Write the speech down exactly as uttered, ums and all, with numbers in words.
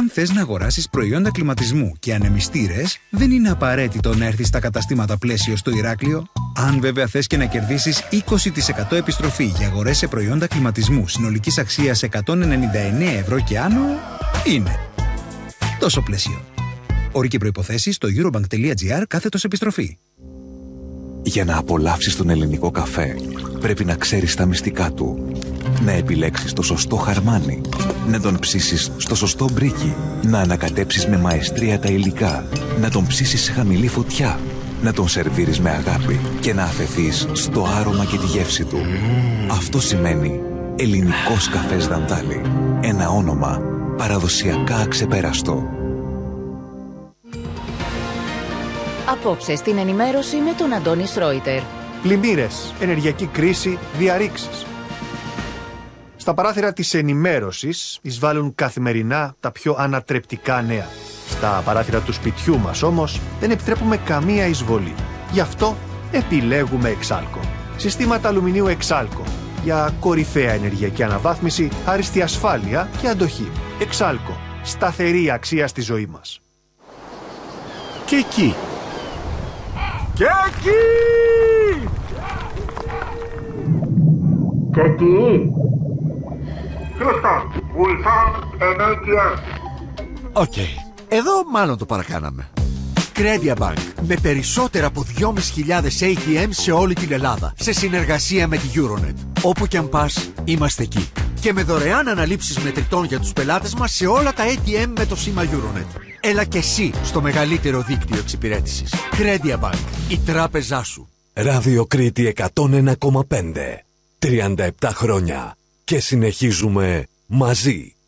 Αν θες να αγοράσεις προϊόντα κλιματισμού και ανεμιστήρες, δεν είναι απαραίτητο να έρθεις στα καταστήματα Πλαίσιο στο Ηράκλειο. Αν βέβαια θες και να κερδίσεις είκοσι τοις εκατό επιστροφή για αγορές σε προϊόντα κλιματισμού συνολικής αξίας εκατόν ενενήντα εννέα ευρώ και άνω, είναι. Τόσο Πλαίσιο. Όροι και προϋποθέσεις στο eurobank.gr κάθετος επιστροφή. Για να απολαύσεις τον ελληνικό καφέ, πρέπει να ξέρεις τα μυστικά του. Να επιλέξεις το σωστό χαρμάνι, να τον ψήσεις στο σωστό μπρίκι, να ανακατέψεις με μαεστρία τα υλικά, να τον ψήσεις σε χαμηλή φωτιά, να τον σερβίρεις με αγάπη και να αφεθείς στο άρωμα και τη γεύση του. Αυτό σημαίνει ελληνικός καφές Δαντάλη. Ένα όνομα παραδοσιακά αξεπέραστο. Απόψε στην ενημέρωση με τον Αντώνη Σρόιτερ. Πλημμύρες, ενεργειακή κρίση, διαρρήξεις. Στα παράθυρα της ενημέρωσης εισβάλλουν καθημερινά τα πιο ανατρεπτικά νέα. Στα παράθυρα του σπιτιού μας όμως δεν επιτρέπουμε καμία εισβολή. Γι' αυτό επιλέγουμε Εξάλκο. Συστήματα αλουμινίου Εξάλκο για κορυφαία ενεργειακή αναβάθμιση, άριστη ασφάλεια και αντοχή. Εξάλκο. Σταθερή αξία στη ζωή μας. Και εκεί. Και εκεί! Και εκεί! Χρήστο, βουλφά ενέργεια. Οκ. Εδώ μάλλον το παρακάναμε. Credia Bank. Με περισσότερα από δυόμισι χιλιάδες έι τι εμ σε όλη την Ελλάδα. Σε συνεργασία με τη Euronet. Όπου κι αν πας, είμαστε εκεί. Και με δωρεάν αναλήψεις μετρητών για τους πελάτες μας σε όλα τα έι τι εμ με το σήμα Euronet. Έλα και εσύ στο μεγαλύτερο δίκτυο εξυπηρέτησης. Credia Bank. Η τράπεζά σου. Ράδιο Κρήτη εκατόν ένα κόμμα πέντε. τριάντα επτά χρόνια. Και συνεχίζουμε μαζί.